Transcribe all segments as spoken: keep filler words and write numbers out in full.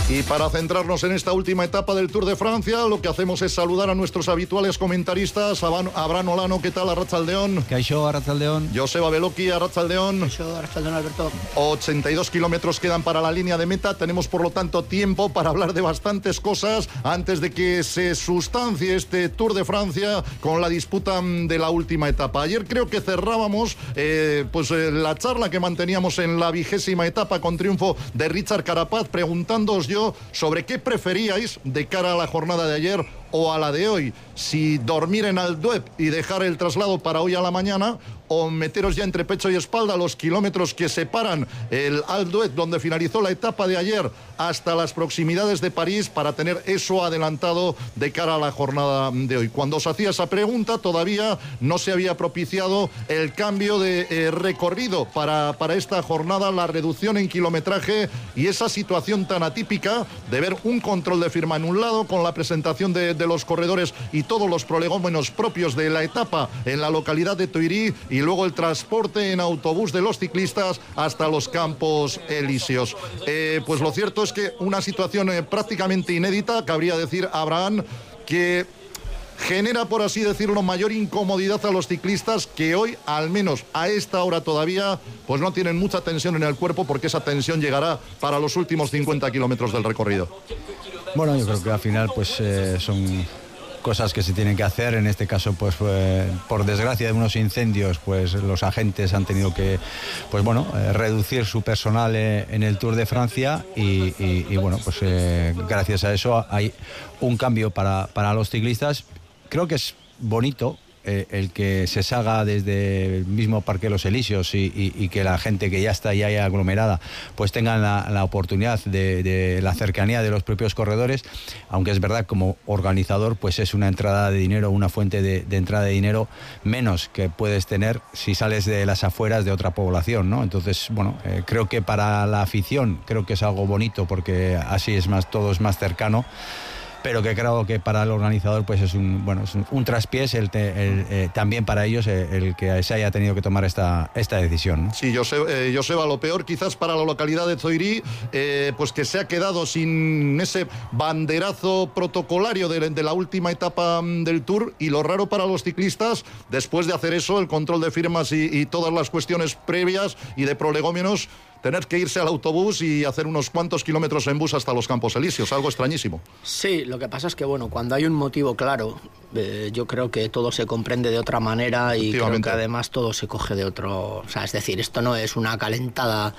Y para centrarnos en esta última etapa del Tour de Francia, lo que hacemos es saludar a nuestros habituales comentaristas. Abraham Olano, ¿qué tal? Arratsaldeón. Kaixo, Arratsaldeón. Joseba Beloki, Arratsaldeón. Kaixo, Arratsaldeón, Alberto. ochenta y dos kilómetros quedan para la línea de meta. Tenemos, por lo tanto, tiempo para hablar de bastantes cosas antes de que se sustancie este Tour de Francia con la disputa de la última etapa. Ayer creo que cerrábamos eh, pues eh, la charla que manteníamos en la vigésima etapa con triunfo de Richard Carapaz, preguntándoos yo sobre qué preferíais de cara a la jornada de ayer o a la de hoy, si dormir en Alduep y dejar el traslado para hoy a la mañana, o meteros ya entre pecho y espalda los kilómetros que separan el Alduep, donde finalizó la etapa de ayer, hasta las proximidades de París, para tener eso adelantado de cara a la jornada de hoy. Cuando os hacía esa pregunta, todavía no se había propiciado el cambio de eh, recorrido para, para esta jornada, la reducción en kilometraje y esa situación tan atípica de ver un control de firma en un lado con la presentación de de los corredores y todos los prolegómenos propios de la etapa en la localidad de Tuirí, y luego el transporte en autobús de los ciclistas hasta los Campos Elíseos. Eh, pues lo cierto es que una situación eh, prácticamente inédita, cabría decir, Abraham, que genera, por así decirlo, mayor incomodidad a los ciclistas, que hoy, al menos a esta hora todavía, pues no tienen mucha tensión en el cuerpo, porque esa tensión llegará para los últimos cincuenta kilómetros del recorrido. Bueno, yo creo que al final pues eh, son cosas que se tienen que hacer. En este caso, pues eh, por desgracia de unos incendios, pues los agentes han tenido que, pues bueno, eh, reducir su personal eh, en el Tour de Francia y, y, y bueno, pues eh, gracias a eso hay un cambio para, para los ciclistas. Creo que es bonito Eh, el que se salga desde el mismo Parque Los Elíseos y, y, y que la gente que ya está ahí aglomerada pues tengan la, la oportunidad de, de la cercanía de los propios corredores, aunque es verdad, como organizador, pues es una entrada de dinero, una fuente de, de entrada de dinero menos que puedes tener si sales de las afueras de otra población, ¿no? Entonces, bueno, eh, creo que para la afición creo que es algo bonito, porque así es más, todo es más cercano, pero que creo que para el organizador pues es un bueno es un, un traspiés el, te, el eh, también para ellos el, el que se haya tenido que tomar esta esta decisión, ¿no? Sí, Joseba, eh, Joseba, lo peor quizás para la localidad de Tuirí, eh, pues que se ha quedado sin ese banderazo protocolario de, de la última etapa del Tour, y lo raro para los ciclistas, después de hacer eso, el control de firmas y, y todas las cuestiones previas y de prolegómenos, tener que irse al autobús y hacer unos cuantos kilómetros en bus hasta los Campos Elíseos, algo extrañísimo. Sí, lo que pasa es que, bueno, cuando hay un motivo claro, eh, yo creo que todo se comprende de otra manera, y creo que además todo se coge de otro... O sea, es decir, esto no es una calentada...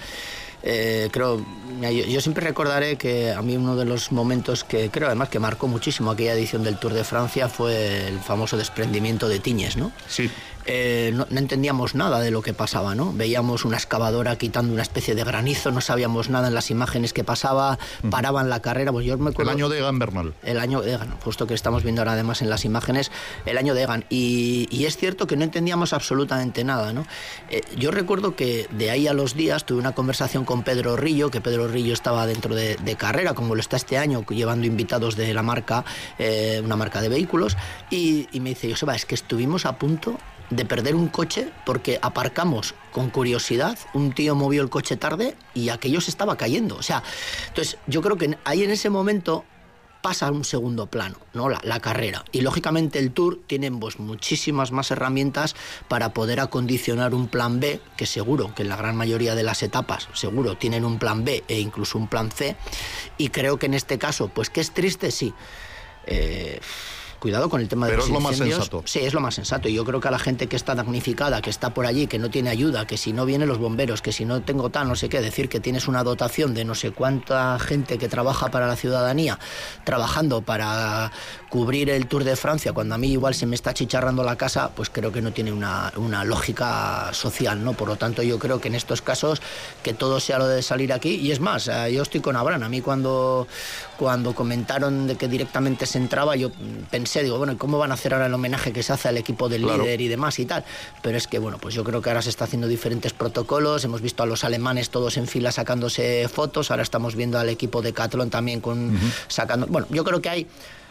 Eh, creo, yo, yo siempre recordaré que a mí uno de los momentos que creo además que marcó muchísimo aquella edición del Tour de Francia fue el famoso desprendimiento de Tiñes, ¿no? Sí. Eh, no, no entendíamos nada de lo que pasaba, ¿no? Veíamos una excavadora quitando una especie de granizo, no sabíamos nada en las imágenes que pasaba, paraban la carrera. Pues yo me acuerdo, el año de Egan Bernal. El año de Egan, justo que estamos viendo ahora además en las imágenes, el año de Egan. Y, y es cierto que no entendíamos absolutamente nada, ¿no? Eh, yo recuerdo que de ahí a los días tuve una conversación con Pedro Rillo, que Pedro Rillo estaba dentro de, de carrera, como lo está este año, llevando invitados de la marca, eh, una marca de vehículos, y, y me dice, Joseba, es que estuvimos a punto de perder un coche porque aparcamos con curiosidad, un tío movió el coche tarde y aquello se estaba cayendo. O sea, entonces yo creo que ahí en ese momento pasa a un segundo plano, ¿no? La, la carrera. Y lógicamente el Tour tiene pues, muchísimas más herramientas para poder acondicionar un plan B, que seguro que en la gran mayoría de las etapas seguro tienen un plan B e incluso un plan C. Y creo que en este caso, pues que es triste, sí. Eh... Cuidado con el tema de Pero los es incendios. lo más sensato. Sí, es lo más sensato. Y yo creo que a la gente que está damnificada, que está por allí, que no tiene ayuda, que si no vienen los bomberos, que si no tengo tal, no sé qué, decir que tienes una dotación de no sé cuánta gente que trabaja para la ciudadanía, trabajando para cubrir el Tour de Francia, cuando a mí igual se me está chicharrando la casa, pues creo que no tiene una, una lógica social, ¿no? Por lo tanto, yo creo que en estos casos que todo sea lo de salir aquí. Y es más, yo estoy con Abraham. A mí cuando, cuando comentaron de que directamente se entraba, yo pensé, digo, bueno, ¿y cómo van a hacer ahora el homenaje que se hace al equipo del claro. líder y demás y tal? Pero es que, bueno, pues yo creo que ahora se está haciendo diferentes protocolos. Hemos visto a los alemanes todos en fila sacándose fotos. Ahora estamos viendo al equipo de Decathlon también con uh-huh. sacando... Bueno, yo creo que hay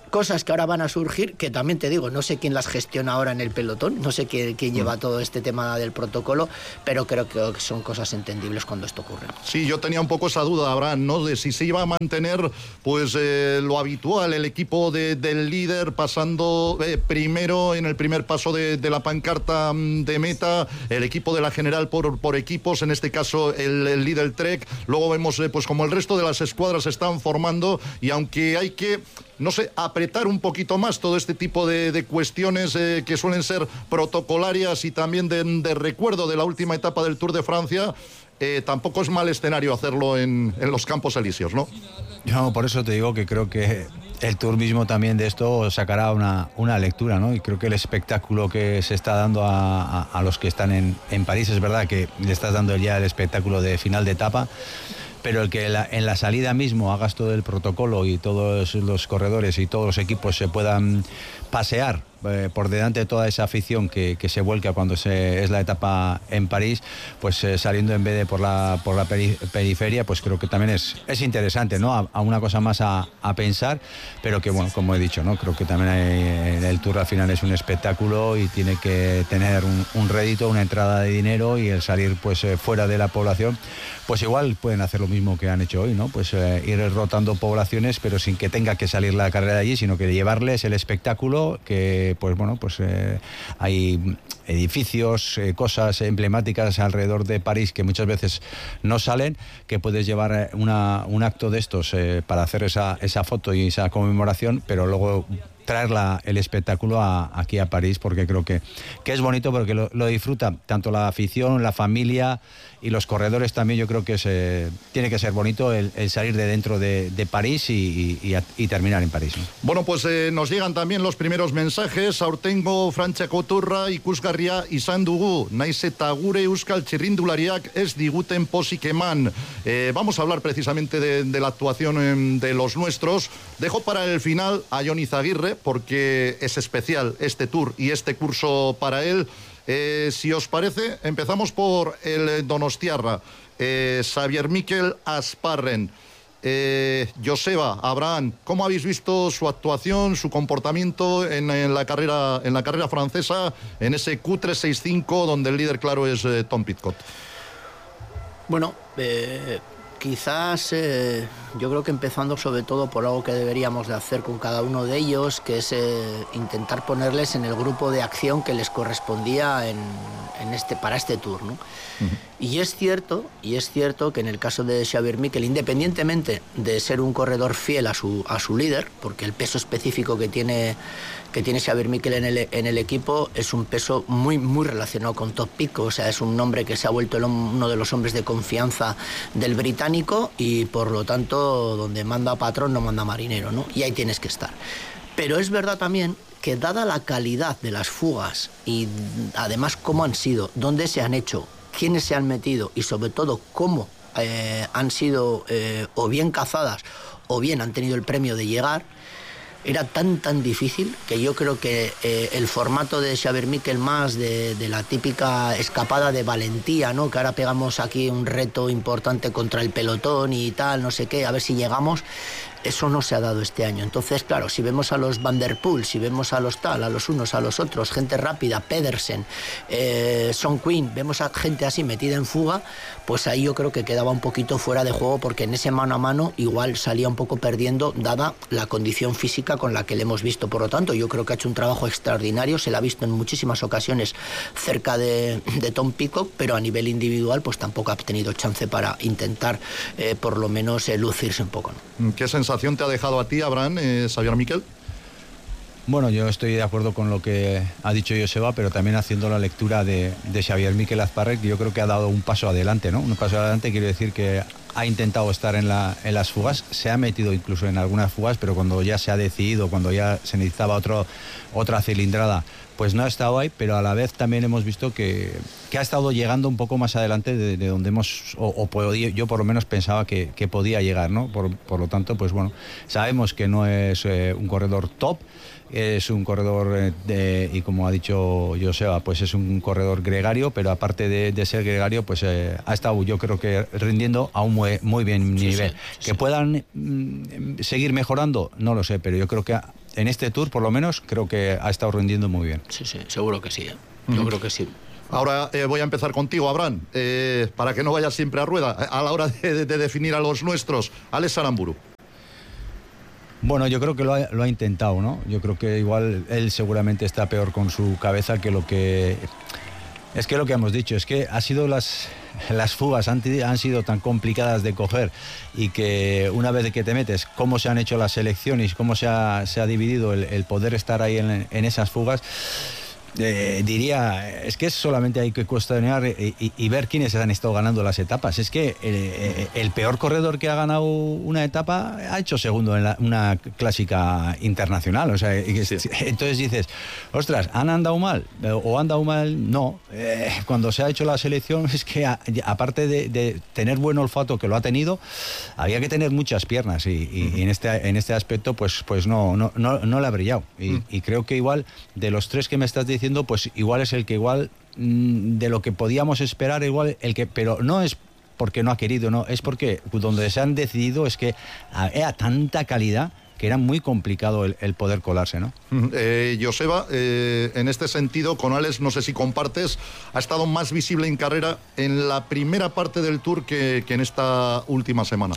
cosas que ahora van a surgir, que también te digo, no sé quién las gestiona ahora en el pelotón, no sé quién, quién lleva todo este tema del protocolo, pero creo que son cosas entendibles cuando esto ocurre. Sí, yo tenía un poco esa duda, Abraham, ¿no? De si se iba a mantener pues eh, lo habitual, el equipo de, del líder pasando eh, primero en el primer paso de, de la pancarta de meta, el equipo de la general por, por equipos, en este caso el, el líder Trek, luego vemos eh, pues como el resto de las escuadras se están formando, y aunque hay que, no sé, apretar un poquito más todo este tipo de, de cuestiones eh, que suelen ser protocolarias y también de, de recuerdo de la última etapa del Tour de Francia, eh, tampoco es mal escenario hacerlo en, en los Campos Elíseos, ¿no? Yo por eso te digo que creo que el Tour mismo también de esto sacará una, una lectura, ¿no? Y creo que el espectáculo que se está dando a, a, a los que están en, en París, es verdad que le estás dando ya el espectáculo de final de etapa, pero el que la, en la salida mismo hagas todo el protocolo y todos los corredores y todos los equipos se puedan pasear eh, por delante de toda esa afición que, que se vuelca cuando se, es la etapa en París, pues eh, saliendo en vez de por la, por la peri, periferia, pues creo que también es, es interesante, ¿no? A, a una cosa más a, a pensar, pero que, bueno, como he dicho, ¿no? Creo que también hay, el Tour al final es un espectáculo y tiene que tener un, un rédito, una entrada de dinero, y el salir pues eh, fuera de la población, pues igual pueden hacer lo mismo que han hecho hoy, ¿no? Pues eh, ir rotando poblaciones, pero sin que tenga que salir la carrera de allí, sino que llevarles el espectáculo, que pues bueno, pues eh, hay edificios, eh, cosas emblemáticas alrededor de París que muchas veces no salen, que puedes llevar una, un acto de estos eh, para hacer esa, esa foto y esa conmemoración, pero luego traer la, el espectáculo a, aquí a París, porque creo que, que es bonito, porque lo, lo disfruta tanto la afición, la familia y los corredores también. Yo creo que se, tiene que ser bonito el, el salir de dentro de, de París y, y, y terminar en París, ¿no? Bueno, pues eh, nos llegan también los primeros mensajes. Aurtengo Frantxako Turra ikusgarria izan dugu, naiz eta gure euskal txirrindulariak ez diguten pozik eman. Eh, vamos a hablar precisamente de, de la actuación eh, de los nuestros. Dejo para el final a Jon Izaguirre, porque es especial este Tour y este curso para él. Eh, si os parece, empezamos por el donostiarra, eh, Xavier Mikel Asparren. Eh, Joseba, Abraham, ¿cómo habéis visto su actuación, su comportamiento en, en, la, carrera, en la carrera francesa, en ese Q trescientos sesenta y cinco, donde el líder claro es eh, Tom Pidcock? Bueno, eh... Quizás eh, yo creo que empezando sobre todo por algo que deberíamos de hacer con cada uno de ellos, que es eh, intentar ponerles en el grupo de acción que les correspondía en, en este, para este Tour, ¿no? Uh-huh. Y es cierto, y es cierto que en el caso de Xavier Mikel, independientemente de ser un corredor fiel a su, a su líder, porque el peso específico que tiene, que tiene Xavier Mikel en el, en el equipo es un peso muy, muy relacionado con Tom Pidcock, o sea, es un hombre que se ha vuelto el, uno de los hombres de confianza del británico, y por lo tanto donde manda patrón no manda marinero, ¿no? Y ahí tienes que estar. Pero es verdad también que dada la calidad de las fugas y además cómo han sido, dónde se han hecho, quiénes se han metido y sobre todo cómo eh, han sido eh, o bien cazadas o bien han tenido el premio de llegar, era tan tan difícil que yo creo que eh, el formato de Xavier Mikel más de, de la típica escapada de valentía, ¿no? Que ahora pegamos aquí un reto importante contra el pelotón y tal, no sé qué, a ver si llegamos. Eso no se ha dado este año. Entonces, claro, si vemos a los Van der Poel, si vemos a los tal, a los unos, a los otros, gente rápida, Pedersen, eh, Son Quinn, vemos a gente así metida en fuga, pues ahí yo creo que quedaba un poquito fuera de juego, porque en ese mano a mano igual salía un poco perdiendo, dada la condición física con la que le hemos visto. Por lo tanto, yo creo que ha hecho un trabajo extraordinario, se le ha visto en muchísimas ocasiones cerca de, de Tom Pidcock, pero a nivel individual pues tampoco ha tenido chance para intentar eh, por lo menos eh, lucirse un poco, ¿no? ¿Qué sensación te ha dejado a ti, Abraham, eh, Xavier Mikel? Bueno, yo estoy de acuerdo con lo que ha dicho Joseba, pero también haciendo la lectura de, de Xavier Mikel Asparren, que yo creo que ha dado un paso adelante, ¿no? Un paso adelante quiere decir que ha intentado estar en, la, en las fugas, se ha metido incluso en algunas fugas, pero cuando ya se ha decidido, cuando ya se necesitaba otro, otra cilindrada, pues no ha estado ahí, pero a la vez también hemos visto que, que ha estado llegando un poco más adelante de, de donde hemos, o, o podía, yo por lo menos pensaba que, que podía llegar, ¿no? Por, por lo tanto, pues bueno, sabemos que no es eh, un corredor top, es un corredor de, y como ha dicho Joseba, pues es un corredor gregario, pero aparte de, de ser gregario, pues eh, ha estado, yo creo que rindiendo a un muy, muy bien nivel. Sí, sí, sí. Que puedan mm, seguir mejorando, no lo sé, pero yo creo que ha, en este Tour, por lo menos, creo que ha estado rindiendo muy bien. Sí, sí, seguro que sí, ¿eh? Yo mm. creo que sí. Ahora eh, voy a empezar contigo, Abraham, eh, para que no vayas siempre a rueda, a la hora de, de, de definir a los nuestros. Alex Aramburu. Bueno, yo creo que lo ha, lo ha intentado, ¿no? Yo creo que igual él seguramente está peor con su cabeza que lo que... Es que lo que hemos dicho, es que ha sido las, las fugas han, han sido tan complicadas de coger y que una vez que te metes, cómo se han hecho las selecciones, cómo se ha, se ha dividido el, el poder estar ahí en, en esas fugas... Eh, diría, es que solamente hay que cuestionar y, y, y ver quiénes han estado ganando las etapas. Es que el, el peor corredor que ha ganado una etapa ha hecho segundo en la, una clásica internacional. O sea, sí. Entonces dices, ostras, ¿han andado mal? ¿O han andado mal? No. Eh, cuando se ha hecho la selección, es que a, aparte de, de tener buen olfato, que lo ha tenido, había que tener muchas piernas y, y, y en este en este aspecto, pues, pues no, no, no, no le ha brillado. Y, uh-huh. y creo que igual, de los tres que me estás diciendo, pues igual es el que igual mmm, de lo que podíamos esperar, igual el que, pero no es porque no ha querido, no, es porque donde se han decidido es que era tanta calidad que era muy complicado el, el poder colarse, ¿no? Eh, Joseba, eh, en este sentido, con Alex, no sé si compartes, ha estado más visible en carrera en la primera parte del Tour que, que en esta última semana.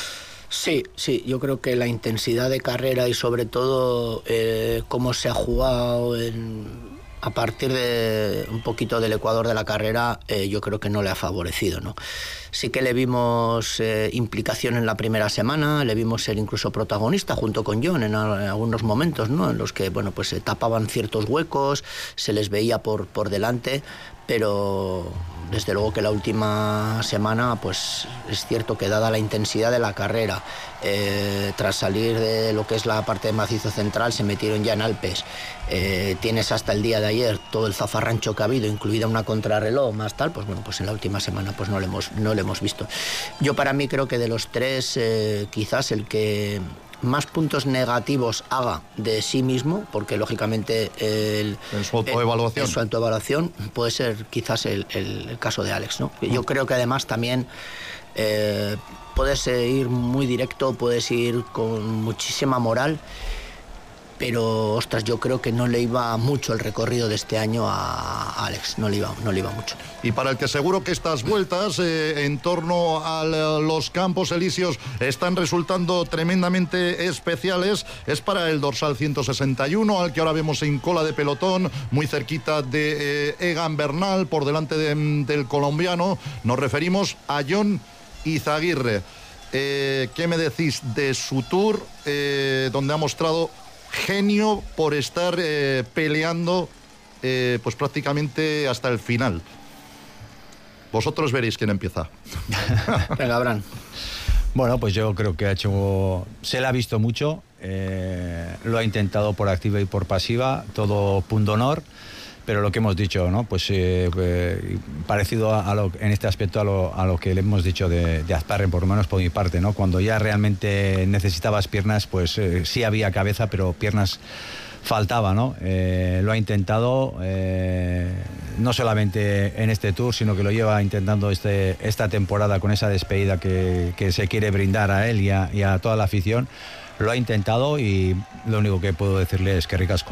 Sí, sí, yo creo que la intensidad de carrera y sobre todo eh, cómo se ha jugado en... a partir de un poquito del ecuador de la carrera, eh, yo creo que no le ha favorecido, ¿no? Sí que le vimos eh, implicación en la primera semana, le vimos ser incluso protagonista junto con John en, a, en algunos momentos, ¿no? En los que, bueno, pues se tapaban ciertos huecos, se les veía por, por delante, pero desde luego que la última semana, pues es cierto que dada la intensidad de la carrera, eh, tras salir de lo que es la parte de macizo central, se metieron ya en Alpes. Eh, tienes hasta el día de ayer todo el zafarrancho que ha habido, incluida una contrarreloj más tal, pues bueno, pues en la última semana pues no lo hemos, no lo hemos visto. Yo para mí creo que de los tres, eh, quizás el que más puntos negativos haga de sí mismo, porque lógicamente el, en su autoevaluación, en su autoevaluación puede ser quizás el, el, el caso de Alex, ¿no? Yo creo que además también eh, puedes ir muy directo, puedes ir con muchísima moral, pero ostras, yo creo que no le iba mucho el recorrido de este año a Alex, no le iba, no le iba mucho. Y para el que seguro que estas vueltas eh, en torno a los Campos Elíseos están resultando tremendamente especiales, es para el dorsal ciento sesenta y uno, al que ahora vemos en cola de pelotón, muy cerquita de eh, Egan Bernal, por delante de, del colombiano. Nos referimos a John Izagirre. Eh, ¿Qué me decís de su Tour, eh, donde ha mostrado genio por estar eh, peleando eh, pues prácticamente hasta el final? Vosotros veréis quién empieza. Venga, Abraham. Bueno, pues yo creo que ha hecho, se le ha visto mucho, eh, lo ha intentado por activa y por pasiva, todo punto honor, pero lo que hemos dicho, ¿no? Pues eh, eh, parecido a, a lo, en este aspecto a lo, a lo que le hemos dicho de, de Azparren, por lo menos por mi parte, ¿no? Cuando ya realmente necesitabas piernas, pues eh, sí había cabeza, pero piernas faltaba, ¿no? Eh, lo ha intentado, eh, no solamente en este Tour, sino que lo lleva intentando este, esta temporada con esa despedida que, que se quiere brindar a él y a, y a toda la afición. Lo ha intentado y lo único que puedo decirle es que ricasco.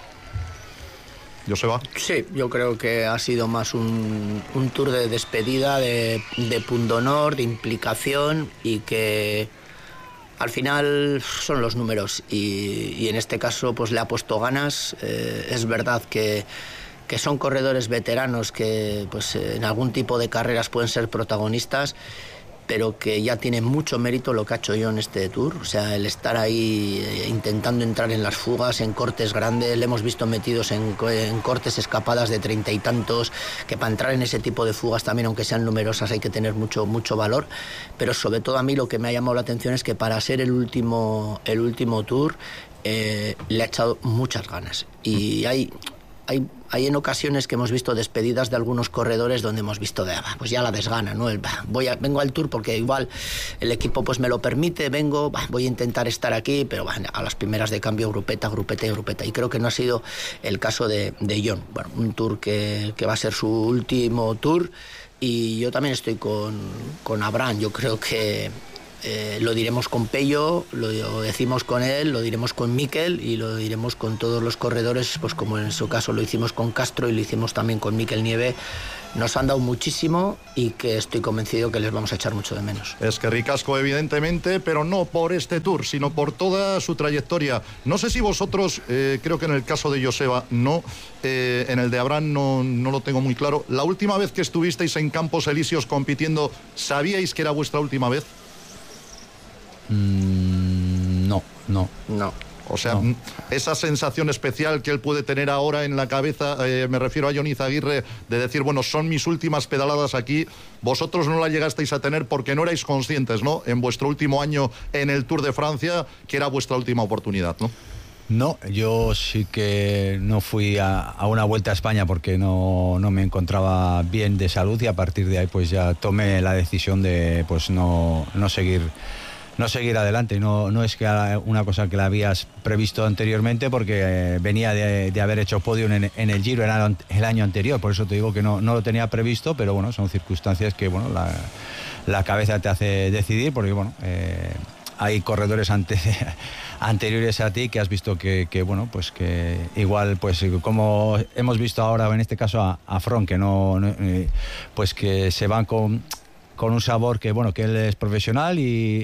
Joseba. Sí, yo creo que ha sido más un, un tour de despedida, de, de pundonor, de implicación, y que al final son los números y, y en este caso pues le ha puesto ganas. Eh, es verdad que, que son corredores veteranos que pues en algún tipo de carreras pueden ser protagonistas, pero que ya tiene mucho mérito lo que ha hecho yo en este Tour. O sea, el estar ahí eh, intentando entrar en las fugas, en cortes grandes, le hemos visto metidos en, en cortes escapadas de treinta y tantos, que para entrar en ese tipo de fugas también, aunque sean numerosas, hay que tener mucho, mucho valor. Pero sobre todo a mí lo que me ha llamado la atención es que para ser el último, el último Tour eh, le ha echado muchas ganas. Y hay... Hay, hay en ocasiones que hemos visto despedidas de algunos corredores donde hemos visto de, bah, pues ya la desgana, ¿no? El, bah, voy a, vengo al Tour porque igual el equipo pues me lo permite, vengo, bah, voy a intentar estar aquí, pero bah, a las primeras de cambio grupeta, grupeta y grupeta. Y creo que no ha sido el caso de, de John. Bueno, un Tour que, que va a ser su último Tour, y yo también estoy con, con Abraham. Yo creo que eh, lo diremos con Pello, lo, lo decimos con él, lo diremos con Mikel y lo diremos con todos los corredores, pues como en su caso lo hicimos con Castro y lo hicimos también con Mikel Nieve. Nos han dado muchísimo y que estoy convencido que les vamos a echar mucho de menos. Es que ricasco, evidentemente, pero no por este Tour, sino por toda su trayectoria. No sé si vosotros, eh, creo que en el caso de Joseba no, eh, en el de Abraham no, no lo tengo muy claro. La última vez que estuvisteis en Campos Elíseos compitiendo, ¿sabíais que era vuestra última vez? Mm, no, no. No. O sea, no. Esa sensación especial que él puede tener ahora en la cabeza, eh, me refiero a Jon Izaguirre, de decir, bueno, son mis últimas pedaladas aquí, vosotros no la llegasteis a tener porque no erais conscientes, ¿no?, en vuestro último año en el Tour de Francia, que era vuestra última oportunidad, ¿no? No, yo sí que no fui a, a una vuelta a España porque no, no me encontraba bien de salud, y a partir de ahí pues ya tomé la decisión de pues no, no seguir no seguir adelante. No, no es que una cosa que la habías previsto anteriormente, porque eh, venía de, de haber hecho podio en, en el Giro el, el año anterior, por eso te digo que no, no lo tenía previsto, pero bueno, son circunstancias que bueno la, la cabeza te hace decidir, porque bueno, eh, hay corredores ante, anteriores a ti que has visto que, que bueno, pues que igual, pues como hemos visto ahora en este caso a, a Froome, que no, no eh, pues que se van con con un sabor que bueno, que él es profesional y,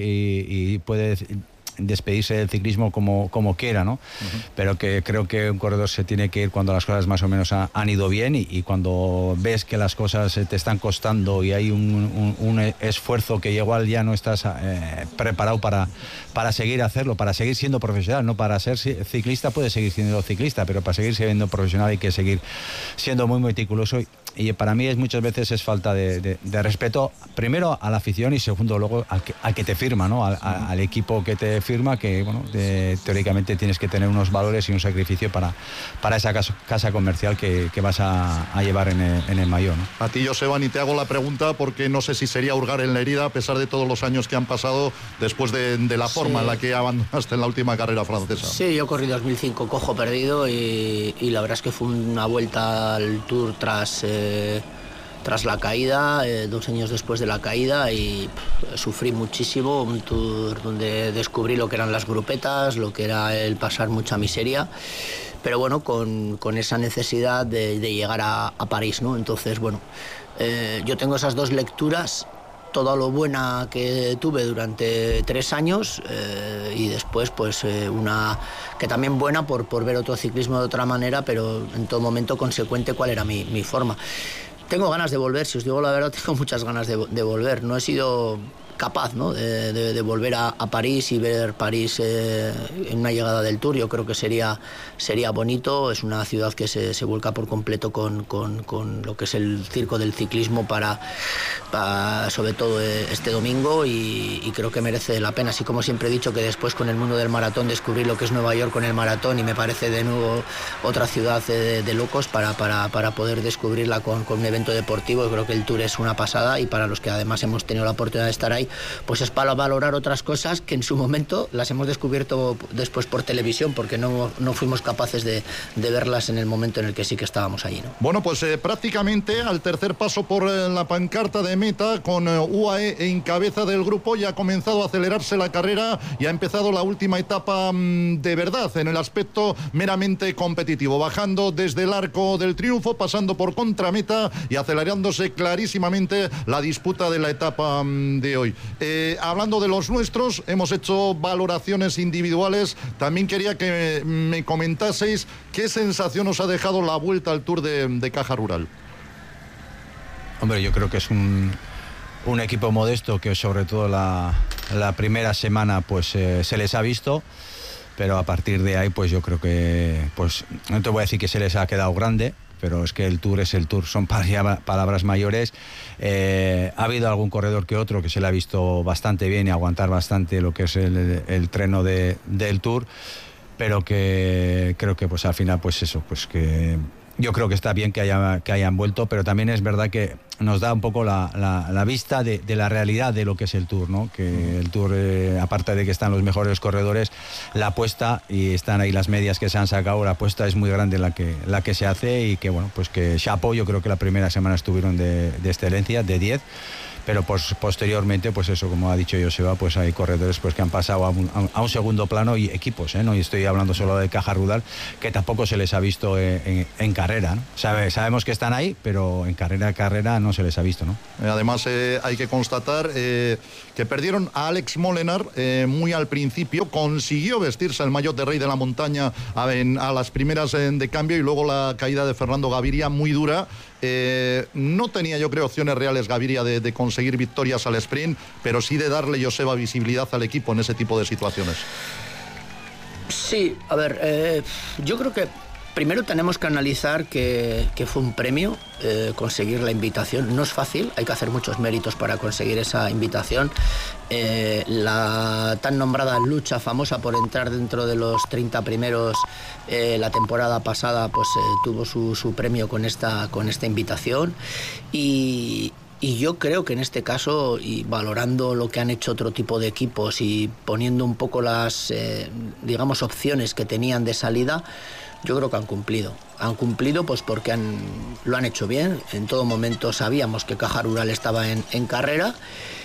y, y puede despedirse del ciclismo como, como quiera, ¿no? Uh-huh. Pero que creo que un corredor se tiene que ir cuando las cosas más o menos ha, han ido bien, y, y cuando ves que las cosas te están costando y hay un, un, un esfuerzo que igual ya no estás eh, preparado para, para seguir hacerlo, para seguir siendo profesional, no para ser ciclista, puedes seguir siendo ciclista, pero para seguir siendo profesional hay que seguir siendo muy meticuloso. Y, y para mí es muchas veces es falta de, de, de respeto, primero a la afición y segundo luego al que, al que te firma, ¿no? Al, al equipo que te firma, que bueno, de, teóricamente tienes que tener unos valores y un sacrificio para, para esa casa, casa comercial que, que vas a, a llevar en el, en el maillot, ¿no? A ti, Joseba, ni te hago la pregunta porque no sé si sería hurgar en la herida a pesar de todos los años que han pasado después de, de la forma sí. en la que abandonaste en la última carrera francesa. Sí, yo corrí dos mil cinco cojo perdido y, y la verdad es que fue una vuelta al Tour tras... Eh, tras la caída, eh, dos años después de la caída, y pff, sufrí muchísimo, un Tour donde descubrí lo que eran las grupetas, lo que era el pasar mucha miseria, pero bueno, con, con esa necesidad de, de llegar a, a París, ¿no? Entonces, bueno, eh, yo tengo esas dos lecturas, todo lo buena que tuve durante tres años eh, y después pues eh, una que también buena por, por ver otro ciclismo de otra manera, pero en todo momento consecuente cuál era mi, mi forma. Tengo ganas de volver, si os digo la verdad, tengo muchas ganas de, de volver. No he sido capaz, ¿no?, de, de, de volver a, a París y ver París eh, en una llegada del Tour. Yo creo que sería, sería bonito. Es una ciudad que se, se vuelca por completo con, con, con lo que es el circo del ciclismo para, para sobre todo este domingo, y, y creo que merece la pena. Así como siempre he dicho que después con el mundo del maratón descubrir lo que es Nueva York con el maratón, y me parece de nuevo otra ciudad de, de locos para, para, para poder descubrirla con, con un evento deportivo. Yo creo que el Tour es una pasada, y para los que además hemos tenido la oportunidad de estar ahí, pues es para valorar otras cosas que en su momento las hemos descubierto después por televisión, porque no, no fuimos capaces de, de verlas en el momento en el que sí que estábamos allí, ¿no? Bueno, pues eh, prácticamente al tercer paso por eh, la pancarta de meta, con eh, U A E en cabeza del grupo, ya ha comenzado a acelerarse la carrera y ha empezado la última etapa mmm, de verdad en el aspecto meramente competitivo, bajando desde el Arco del Triunfo, pasando por contrameta y acelerándose clarísimamente la disputa de la etapa mmm, de hoy. Eh, hablando de los nuestros, hemos hecho valoraciones individuales. También quería que me comentaseis qué sensación os ha dejado la vuelta al Tour de, de Caja Rural. Hombre, yo creo que es un, un equipo modesto que sobre todo la, la primera semana pues eh, se les ha visto, pero a partir de ahí pues yo creo que, pues no te voy a decir que se les ha quedado grande, pero es que el Tour es el Tour, son palabras mayores. Eh, ha habido algún corredor que otro que se le ha visto bastante bien y aguantar bastante lo que es el, el treno de, del Tour, pero que creo que pues al final pues eso, pues que yo creo que está bien que, haya, que hayan vuelto, pero también es verdad que nos da un poco la, la, la vista de, de la realidad de lo que es el Tour, ¿no? Que el Tour, eh, aparte de que están los mejores corredores, la apuesta, y están ahí las medias que se han sacado, la apuesta es muy grande la que, la que se hace, y que bueno, pues que chapo, yo creo que la primera semana estuvieron de, de excelencia, de diez. Pero pues, posteriormente, pues eso, como ha dicho Joseba, pues hay corredores pues que han pasado a un, a un segundo plano, y equipos, ¿eh? No y estoy hablando solo de Caja Rural, que tampoco se les ha visto en, en, en carrera, ¿no? Sabe, sabemos que están ahí, pero en carrera carrera no se les ha visto, ¿no? Además, eh, hay que constatar eh, que perdieron a Alex Molenaar eh, muy al principio. Consiguió vestirse el maillot de Rey de la Montaña a, en, a las primeras eh, de cambio, y luego la caída de Fernando Gaviria muy dura. Eh, no tenía, yo creo, opciones reales Gaviria de, de conseguir victorias al sprint, pero sí de darle, Joseba, visibilidad al equipo en ese tipo de situaciones. Sí, a ver, eh, yo creo que primero tenemos que analizar que, que fue un premio eh, conseguir la invitación. No es fácil, hay que hacer muchos méritos para conseguir esa invitación. Eh, la tan nombrada lucha famosa por entrar dentro de los treinta primeros eh, la temporada pasada, pues eh, tuvo su, su premio con esta, con esta invitación. Y... Y yo creo que en este caso, y valorando lo que han hecho otro tipo de equipos y poniendo un poco las, eh, digamos, opciones que tenían de salida, yo creo que han cumplido. Han cumplido pues porque han, lo han hecho bien. En todo momento sabíamos que Caja Rural estaba en, en carrera,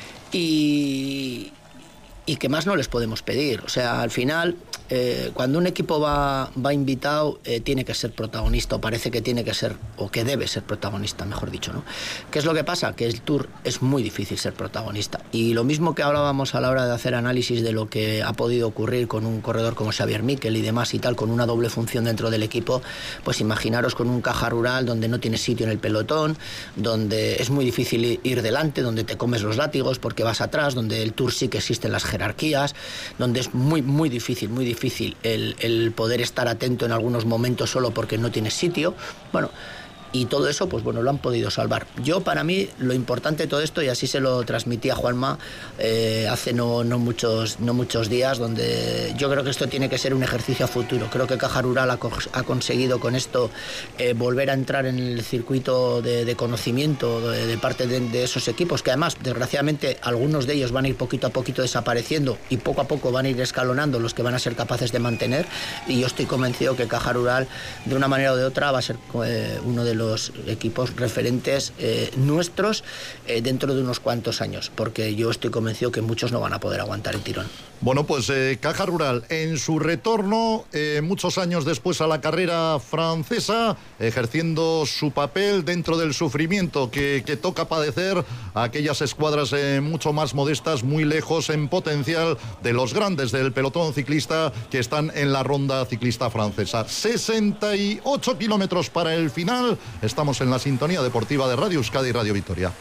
y, y que más no les podemos pedir. O sea, al final, eh, cuando un equipo va, va invitado, eh, tiene que ser protagonista, o parece que tiene que ser, o que debe ser protagonista, mejor dicho, ¿no? ¿Qué es lo que pasa? Que el Tour es muy difícil ser protagonista. Y lo mismo que hablábamos a la hora de hacer análisis de lo que ha podido ocurrir con un corredor como Xavier Miquel y demás y tal, con una doble función dentro del equipo, pues imaginaros con un Caja Rural donde no tienes sitio en el pelotón, donde es muy difícil ir delante, donde te comes los látigos porque vas atrás, donde el Tour sí que existen las jerarquías, donde es muy, muy difícil, muy difícil el, el poder estar atento en algunos momentos solo porque no tienes sitio. Bueno, y todo eso, pues bueno, lo han podido salvar. Yo, para mí, lo importante de todo esto, y así se lo transmití a Juanma eh, hace no, no, muchos, no muchos días, donde yo creo que esto tiene que ser un ejercicio a futuro. Creo que Caja Rural ha, ha conseguido con esto eh, volver a entrar en el circuito de, de conocimiento de, de parte de, de esos equipos, que además, desgraciadamente, algunos de ellos van a ir poquito a poquito desapareciendo, y poco a poco van a ir escalonando los que van a ser capaces de mantener, y yo estoy convencido que Caja Rural, de una manera o de otra, va a ser eh, uno de los los equipos referentes eh, nuestros eh, dentro de unos cuantos años, porque yo estoy convencido que muchos no van a poder aguantar el tirón. Bueno, pues eh, Caja Rural en su retorno, eh, muchos años después a la carrera francesa, ejerciendo su papel dentro del sufrimiento que, que toca padecer a aquellas escuadras eh, mucho más modestas, muy lejos en potencial de los grandes del pelotón ciclista que están en la ronda ciclista francesa. sesenta y ocho kilómetros para el final. Estamos en la sintonía deportiva de Radio Euskadi y Radio Vitoria.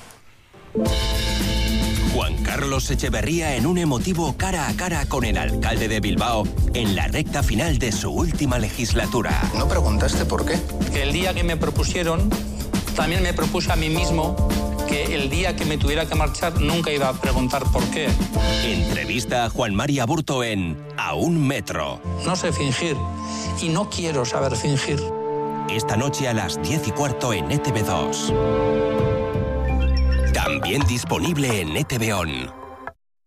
Juan Carlos Echeverría en un emotivo cara a cara con el alcalde de Bilbao en la recta final de su última legislatura. ¿No preguntaste por qué? Que el día que me propusieron, también me propuse a mí mismo que el día que me tuviera que marchar nunca iba a preguntar por qué. Entrevista a Juan Mari Aburto en A un Metro. No sé fingir y no quiero saber fingir. Esta noche a las diez y cuarto en E T V dos. También disponible en E T V On.